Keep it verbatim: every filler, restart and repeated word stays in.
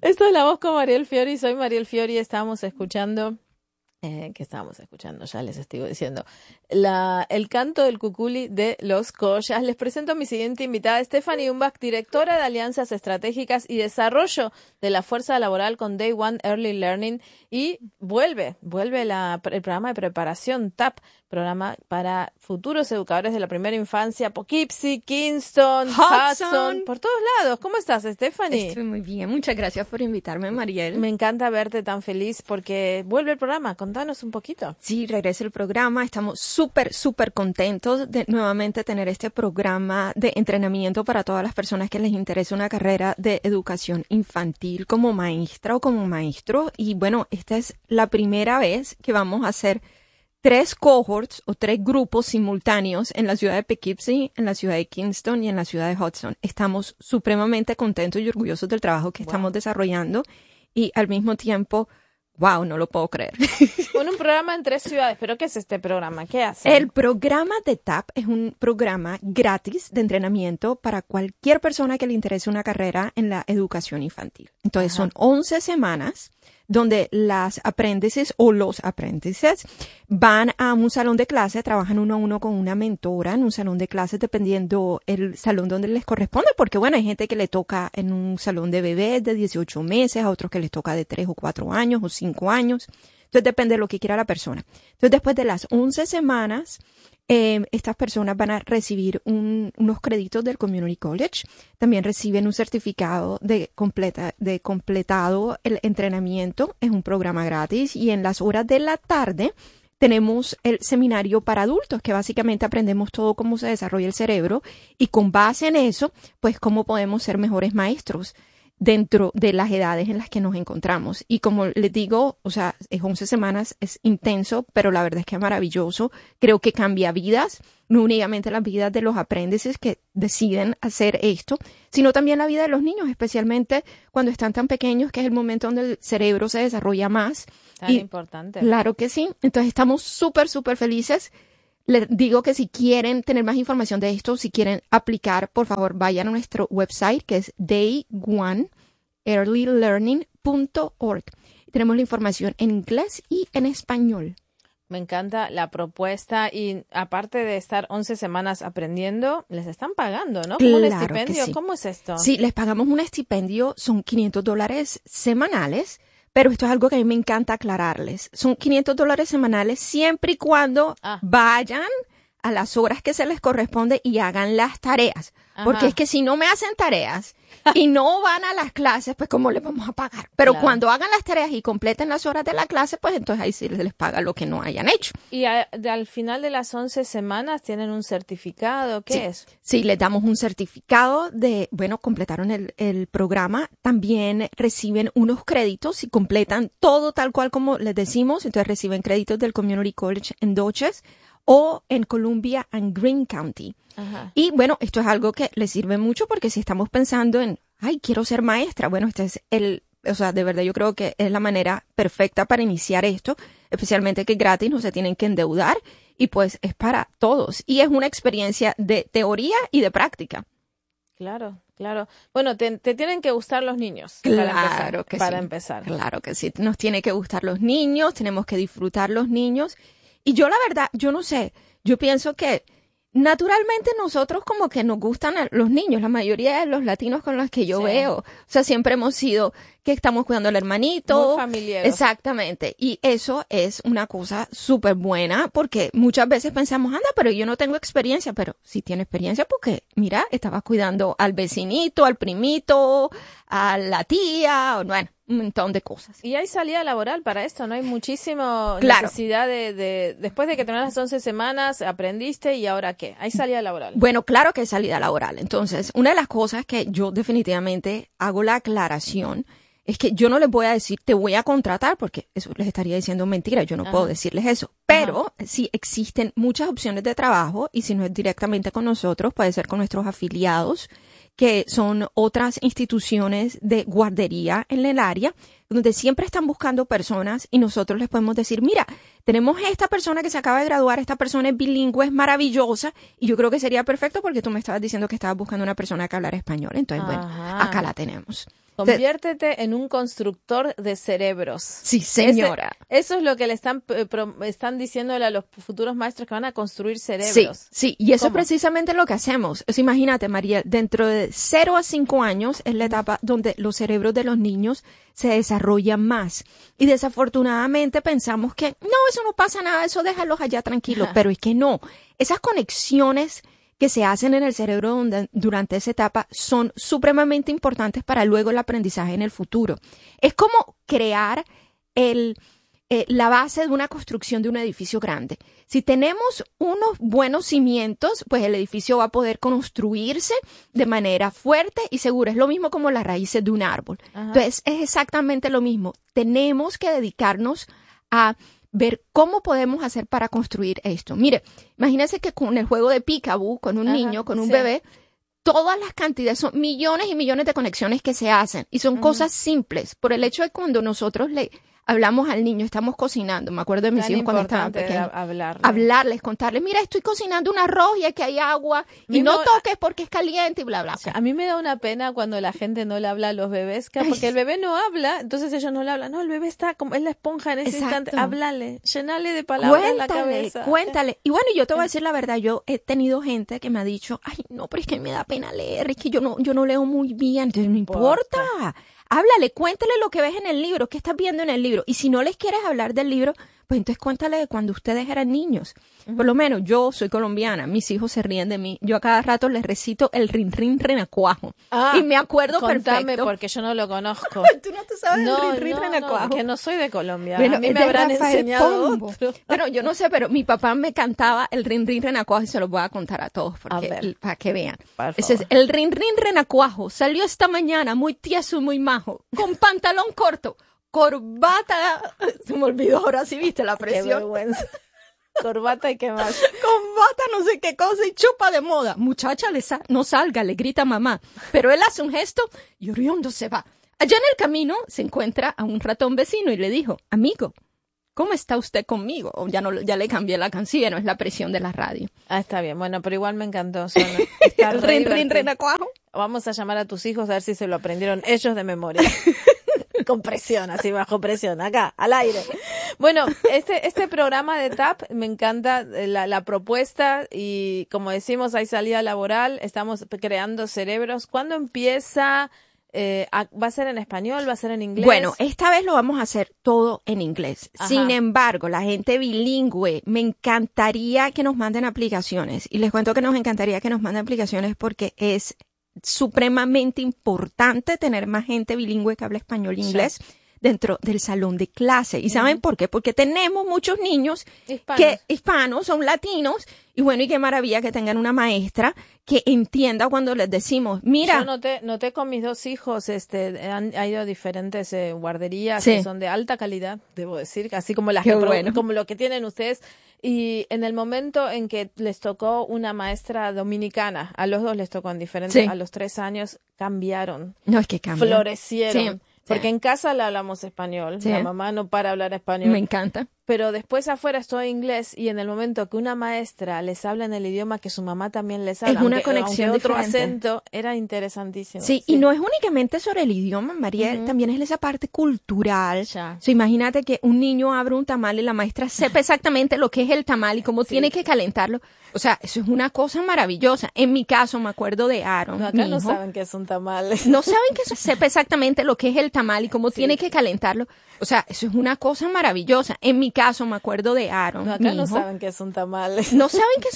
Esto es La Voz con Mariel Fiori. Soy Mariel Fiori. Estábamos escuchando, eh, ¿qué estábamos escuchando? Ya les estoy diciendo. La, el canto del cuculi de los Collas. Les presento a mi siguiente invitada, Stephanie Umbach, directora de Alianzas Estratégicas y Desarrollo de la Fuerza Laboral con Day One Early Learning. Y vuelve, vuelve la, el programa de preparación T A P, programa para futuros educadores de la primera infancia, Poughkeepsie, Kingston, Hudson, Hudson, por todos lados. ¿Cómo estás, Stephanie? Estoy muy bien, muchas gracias por invitarme, Mariel. Me encanta verte tan feliz porque vuelve el programa. Contanos un poquito. Sí, regresa el programa. Estamos súper, súper contentos de nuevamente tener este programa de entrenamiento para todas las personas que les interesa una carrera de educación infantil como maestra o como maestro. Y bueno, esta es la primera vez que vamos a hacer tres cohorts o tres grupos simultáneos en la ciudad de Poughkeepsie, en la ciudad de Kingston y en la ciudad de Hudson. Estamos supremamente contentos y orgullosos del trabajo que wow. estamos desarrollando y al mismo tiempo, wow, no lo puedo creer. Con un programa en tres ciudades. ¿Pero qué es este programa? ¿Qué hace? El programa de T A P es un programa gratis de entrenamiento para cualquier persona que le interese una carrera en la educación infantil. Entonces, Ajá. son once semanas donde las aprendices o los aprendices van a un salón de clase, trabajan uno a uno con una mentora en un salón de clases dependiendo el salón donde les corresponde, porque bueno, hay gente que le toca en un salón de bebés de dieciocho meses, a otros que les toca de tres o cuatro años o cinco años. Entonces depende de lo que quiera la persona. Entonces después de las once semanas, eh, estas personas van a recibir un, unos créditos del Community College. También reciben un certificado de, completa, de completado el entrenamiento. Es un programa gratis. Y en las horas de la tarde tenemos el seminario para adultos, que básicamente aprendemos todo cómo se desarrolla el cerebro. Y con base en eso, pues cómo podemos ser mejores maestros dentro de las edades en las que nos encontramos. Y como les digo, o sea, es once semanas, es intenso, pero la verdad es que es maravilloso. Creo que cambia vidas, no únicamente las vidas de los aprendices que deciden hacer esto, sino también la vida de los niños, especialmente cuando están tan pequeños, que es el momento donde el cerebro se desarrolla más. Tan y, importante. Claro que sí. Entonces estamos súper, súper felices. Les digo que si quieren tener más información de esto, si quieren aplicar, por favor, vayan a nuestro website que es day one early learning punto org. Tenemos la información en inglés y en español. Me encanta la propuesta y aparte de estar once semanas aprendiendo, les están pagando, ¿no? ¿Como claro un estipendio? Sí. ¿Cómo es esto? Sí, les pagamos un estipendio, son quinientos dólares semanales. Pero esto es algo que a mí me encanta aclararles. Son quinientos dólares semanales siempre y cuando ah. vayan a las horas que se les corresponde y hagan las tareas. Ajá. Porque es que si no me hacen tareas y no van a las clases, pues ¿cómo les vamos a pagar? Pero claro. cuando hagan las tareas y completen las horas de la clase, pues entonces ahí sí les paga lo que no hayan hecho. ¿Y a, de, al final de las once semanas tienen un certificado? ¿Qué sí. es? Sí, les damos un certificado de, bueno, completaron el, el programa. También reciben unos créditos y completan todo tal cual como les decimos. Entonces reciben créditos del Community College en Dutchess o en Columbia and Greene County. Ajá. Y bueno, esto es algo que les sirve mucho porque si estamos pensando en, ay, quiero ser maestra, bueno, este es el, o sea, de verdad yo creo que es la manera perfecta para iniciar esto, especialmente que es gratis, no se tienen que endeudar y pues es para todos. Y es una experiencia de teoría y de práctica. Claro, claro. Bueno, te, te tienen que gustar los niños. Claro para empezar, que para sí. empezar. Claro que sí. Nos tiene que gustar los niños, tenemos que disfrutar los niños. Y yo la verdad, yo no sé, yo pienso que naturalmente nosotros como que nos gustan los niños, la mayoría de los latinos con los que yo sí. veo. O sea, siempre hemos sido que estamos cuidando al hermanito. Muy familiares. Exactamente. Y eso es una cosa súper buena porque muchas veces pensamos, anda, pero yo no tengo experiencia. Pero sí tiene experiencia porque, mira, estabas cuidando al vecinito, al primito, a la tía, o bueno, un montón de cosas. Y hay salida laboral para esto, ¿no? Hay muchísima claro. necesidad de, de, después de que terminas las once semanas, aprendiste y ahora ¿qué? Hay salida laboral. Bueno, claro que hay salida laboral. Entonces, una de las cosas que yo definitivamente hago la aclaración es que yo no les voy a decir, te voy a contratar, porque eso les estaría diciendo mentira, yo no Ajá. puedo decirles eso. Pero Ajá. sí existen muchas opciones de trabajo y si no es directamente con nosotros, puede ser con nuestros afiliados, que son otras instituciones de guardería en el área, donde siempre están buscando personas y nosotros les podemos decir, mira, tenemos esta persona que se acaba de graduar, esta persona es bilingüe, es maravillosa, y yo creo que sería perfecto porque tú me estabas diciendo que estabas buscando una persona que hablara español. Entonces, Ajá. bueno, acá la tenemos. Conviértete en un constructor de cerebros. Sí, señora. Ese, eso es lo que le están, eh, pro, están diciéndole a los futuros maestros, que van a construir cerebros. Sí, sí, y eso ¿Cómo? es precisamente lo que hacemos. Es, imagínate, María, dentro de cero a cinco años es la etapa donde los cerebros de los niños se desarrollan más. Y desafortunadamente pensamos que no, eso no pasa nada, eso déjalos allá tranquilos, pero es que no. Esas conexiones que se hacen en el cerebro donde, durante esa etapa son supremamente importantes para luego el aprendizaje en el futuro. Es como crear el, eh, la base de una construcción de un edificio grande. Si tenemos unos buenos cimientos, pues el edificio va a poder construirse de manera fuerte y segura. Es lo mismo como las raíces de un árbol. Ajá. Entonces, es exactamente lo mismo. Tenemos que dedicarnos a ver cómo podemos hacer para construir esto. Mire, imagínense que con el juego de Peekaboo, con un Ajá, niño, con un sí. bebé, todas las cantidades, son millones y millones de conexiones que se hacen y son uh-huh. cosas simples. Por el hecho de cuando nosotros le hablamos al niño, estamos cocinando. Me acuerdo de mis Tan hijos cuando estaban pequeños. Hablarle. Hablarles, contarles, mira, estoy cocinando un arroz y aquí hay agua y Mismo, no toques porque es caliente y bla, bla, bla. A mí me da una pena cuando la gente no le habla a los bebés, porque el bebé no habla, entonces ellos no le hablan. No, el bebé está como, es la esponja en ese Exacto. instante. Háblale, llenale de palabras cuéntale, en la cabeza. Cuéntale. Y bueno, yo te voy a decir la verdad, yo he tenido gente que me ha dicho, ay, no, pero es que me da pena leer, es que yo no, yo no leo muy bien, entonces no importa. importa. Háblale, cuéntale lo que ves en el libro, qué estás viendo en el libro. Y si no les quieres hablar del libro, pues entonces cuéntale de cuando ustedes eran niños. Uh-huh. Por lo menos yo soy colombiana, mis hijos se ríen de mí. Yo a cada rato les recito el rin rin renacuajo. Ah, y me acuerdo contame perfecto. Porque yo no lo conozco. ¿Tú no te sabes no, el rin rin no, renacuajo? No, que no soy de Colombia. Bueno, a mí me habrán Rafael enseñado Pombo. otro. Bueno, yo no sé, pero mi papá me cantaba el rin rin renacuajo y se los voy a contar a todos porque, a el, para que vean. Ese es el rin rin renacuajo. Salió esta mañana muy tieso y muy majo, con pantalón corto, corbata, se me olvidó ahora sí, viste la presión. Qué vergüenza. Corbata y qué más. Corbata, no sé qué cosa, y chupa de moda. Muchacha, le sa- no salga, le grita mamá. Pero él hace un gesto y oriundo se va. Allá en el camino se encuentra a un ratón vecino y le dijo, amigo, ¿cómo está usted conmigo? O ya no, ya le cambié la canción, no es la presión de la radio. Ah, está bien. Bueno, pero igual me encantó. Suena. Está el rin, rin, renacuajo. Vamos a llamar a tus hijos a ver si se lo aprendieron ellos de memoria. Con presión, así bajo presión, acá, al aire. Bueno, este este programa de T A P, me encanta la, la propuesta y como decimos, hay salida laboral, estamos creando cerebros. ¿Cuándo empieza? Eh, ¿Va a ser en español? ¿Va a ser en inglés? Bueno, esta vez lo vamos a hacer todo en inglés. Ajá. Sin embargo, la gente bilingüe, me encantaría que nos manden aplicaciones. Y les cuento que nos encantaría que nos manden aplicaciones porque es supremamente importante tener más gente bilingüe que habla español e inglés sí. dentro del salón de clase. ¿Y saben uh-huh. por qué? Porque tenemos muchos niños hispanos. que hispanos, son latinos, y bueno, y qué maravilla que tengan una maestra que entienda cuando les decimos, mira. Yo noté, noté con mis dos hijos, este, han, han ido a diferentes eh, guarderías sí. que son de alta calidad, debo decir, así como las qué que bueno. pro, como lo que tienen ustedes. Y en el momento en que les tocó una maestra dominicana, a los dos les tocó en diferentes, sí. a los tres años, cambiaron. No, es que cambian. Florecieron. Sí. Porque en casa le hablamos español, sí. la mamá no para hablar español. Me encanta. Pero después afuera es todo inglés y en el momento que una maestra les habla en el idioma que su mamá también les habla, es una aunque, conexión aunque otro diferente. acento, era interesantísimo. Sí, sí, y no es únicamente sobre el idioma, María, uh-huh. también es esa parte cultural. Ya. O sea, imagínate que un niño abre un tamal y la maestra sepa exactamente lo que es el tamal y cómo sí. tiene que calentarlo. O sea, eso es una cosa maravillosa. En mi caso, me acuerdo de Aaron. No, acá mi no hijo. saben qué es un tamal. No saben que eso sepa exactamente lo que es el tamal y cómo sí. tiene que calentarlo. O sea, eso es una cosa maravillosa. En mi caso, me acuerdo de Aaron. No, acá mi no hijo. saben qué es un tamal. No saben que